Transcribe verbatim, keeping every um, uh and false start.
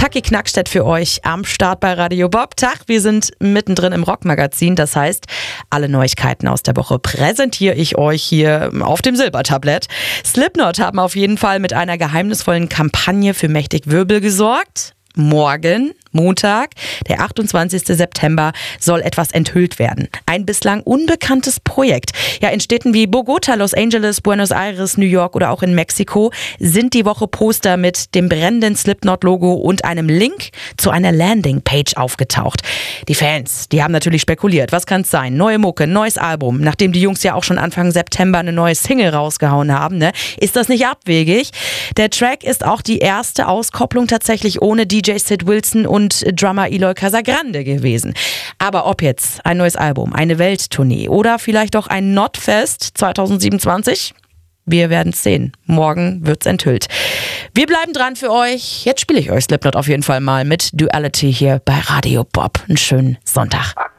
Taki Knackstedt für euch am Start bei Radio Bob. Tag, wir sind mittendrin im Rockmagazin. Das heißt, alle Neuigkeiten aus der Woche präsentiere ich euch hier auf dem Silbertablett. Slipknot haben auf jeden Fall mit einer geheimnisvollen Kampagne für mächtig Wirbel gesorgt. Morgen, Montag, der achtundzwanzigster September, soll etwas enthüllt werden. Ein bislang unbekanntes Projekt. Ja, in Städten wie Bogota, Los Angeles, Buenos Aires, New York oder auch in Mexiko sind die Woche Poster mit dem brennenden Slipknot-Logo und einem Link zu einer Landingpage aufgetaucht. Die Fans, die haben natürlich spekuliert. Was kann es sein? Neue Mucke, neues Album. Nachdem die Jungs ja auch schon Anfang September eine neue Single rausgehauen haben, ne? Ist das nicht abwegig? Der Track ist auch die erste Auskopplung tatsächlich ohne D J Sid Wilson und Drummer Eloy Casagrande gewesen. Aber ob jetzt ein neues Album, eine Welttournee oder vielleicht auch ein Notfest zwanzig siebenundzwanzig? Wir werden es sehen. Morgen wird's enthüllt. Wir bleiben dran für euch. Jetzt spiele ich euch Slipknot auf jeden Fall mal mit Duality hier bei Radio Bob. Einen schönen Sonntag.